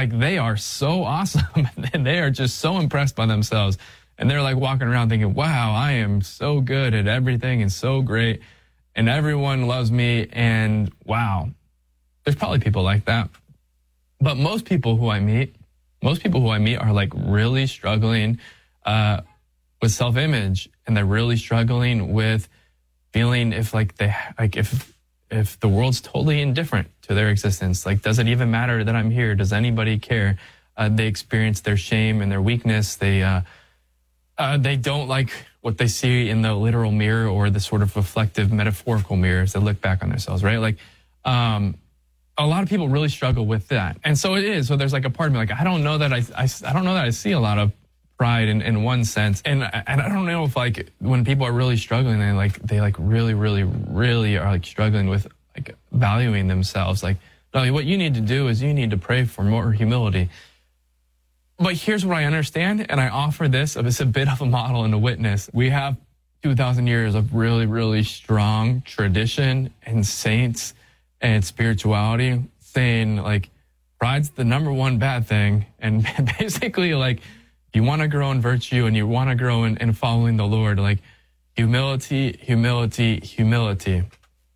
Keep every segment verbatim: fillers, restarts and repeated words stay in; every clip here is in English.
like they are so awesome and they are just so impressed by themselves. And they're like walking around thinking, wow, I am so good at everything and so great. And everyone loves me. And wow, there's probably people like that. But most people who I meet, most people who I meet are like really struggling uh, with self-image. And they're really struggling with feeling if like they, like if, if the world's totally indifferent to their existence. Like, does it even matter that I'm here? Does anybody care? Uh, they experience their shame and their weakness. They, uh, Uh, they don't like what they see in the literal mirror or the sort of reflective metaphorical mirrors that look back on themselves, right? Like, um, a lot of people really struggle with that. And so it is. So there's like a part of me, like, I don't know that I, I, I don't know that I see a lot of pride in, in one sense. And, and I don't know if like when people are really struggling, they like, they like really, really, really are like struggling with like valuing themselves. Like, no, what you need to do is you need to pray for more humility. But here's what I understand, and I offer this as a bit of a model and a witness. We have two thousand years of really, really strong tradition and saints and spirituality saying, like, pride's the number one bad thing. And basically, like, if you want to grow in virtue and you want to grow in, in following the Lord, like, humility, humility, humility.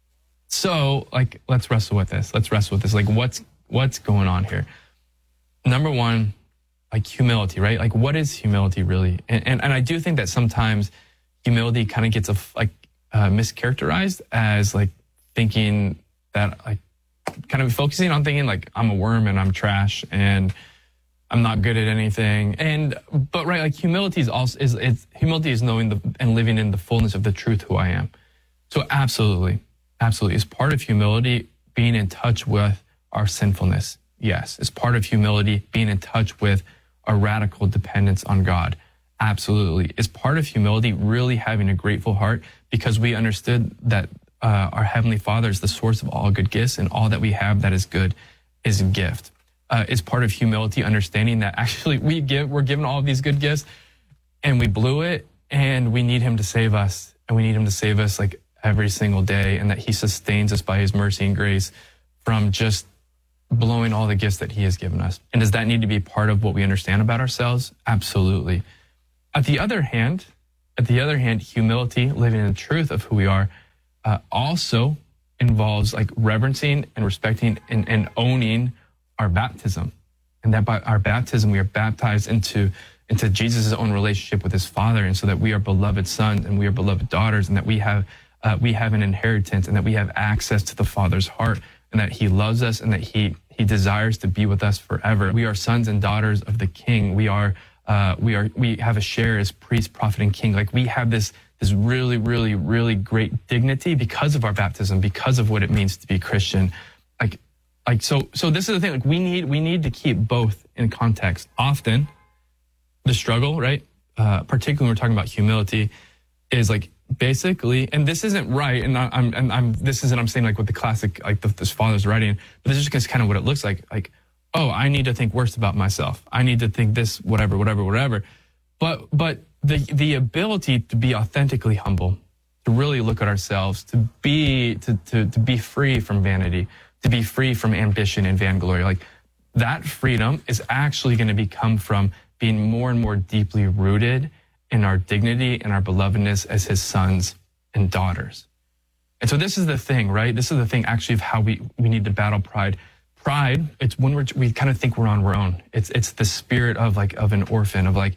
So, like, let's wrestle with this. Let's wrestle with this. Like, what's what's going on here? Number one, like humility, right? Like, what is humility really? And and, and I do think that sometimes humility kind of gets a, like uh, mischaracterized as like thinking that like kind of focusing on thinking like I'm a worm and I'm trash and I'm not good at anything. And but right, like humility is also is it's humility is knowing the and living in the fullness of the truth who I am. So absolutely, absolutely, is part of humility being in touch with our sinfulness. Yes, it's part of humility being in touch with a radical dependence on God. Absolutely. It's part of humility really having a grateful heart because we understood that uh, our Heavenly Father is the source of all good gifts and all that we have that is good is a gift. Uh, it's part of humility understanding that actually we give, we're given all of these good gifts and we blew it and we need Him to save us and we need Him to save us like every single day and that He sustains us by His mercy and grace from just blowing all the gifts that He has given us. And does that need to be part of what we understand about ourselves? Absolutely. At the other hand, at the other hand, humility, living in the truth of who we are, uh, also involves like reverencing and respecting and, and owning our baptism. And that by our baptism, we are baptized into, into Jesus' own relationship with His Father. And so that we are beloved sons and we are beloved daughters and that we have, uh, we have an inheritance and that we have access to the Father's heart and that He loves us and that he, he desires to be with us forever. We are sons and daughters of the King. We are, uh, we are, we have a share as priest, prophet, and king. Like we have this, this really, really, really great dignity because of our baptism, because of what it means to be Christian. Like, like, so, so this is the thing, like we need, we need to keep both in context. Often the struggle, right? Uh, particularly when we're talking about humility is like, basically, and this isn't right, and I'm, and I'm, this isn't, I'm saying like what the classic, like the, this father's writing, but this is just kind of what it looks like. Like, oh, I need to think worse about myself. I need to think this, whatever, whatever, whatever. But, but the, the ability to be authentically humble, to really look at ourselves, to be, to, to, to be free from vanity, to be free from ambition and vainglory, like that freedom is actually going to become from being more and more deeply rooted in our dignity and our belovedness as His sons and daughters. And so this is the thing, right? This is the thing actually of how we, we need to battle pride. Pride, it's when we're, we kind of think we're on our own. It's, it's the spirit of like, of an orphan of like,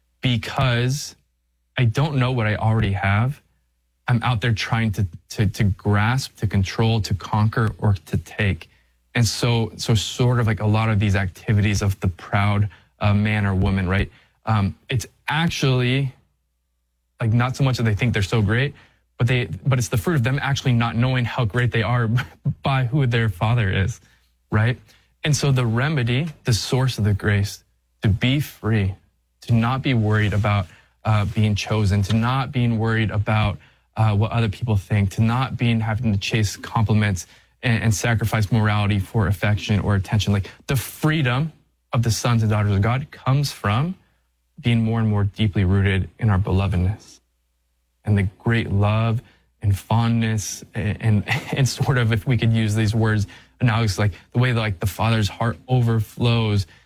because I don't know what I already have, I'm out there trying to, to, to grasp, to control, to conquer, or to take. And so, so sort of like a lot of these activities of the proud uh, man or woman, right? Um, it's actually like not so much that they think they're so great, but they, but it's the fruit of them actually not knowing how great they are by who their Father is, right? And so the remedy, the source of the grace, to be free, to not be worried about uh, being chosen, to not being worried about uh, what other people think, to not being having to chase compliments and, and sacrifice morality for affection or attention. Like the freedom of the sons and daughters of God comes from being more and more deeply rooted in our belovedness and the great love and fondness and, and, and sort of, if we could use these words, analogous, like the way that like the Father's heart overflows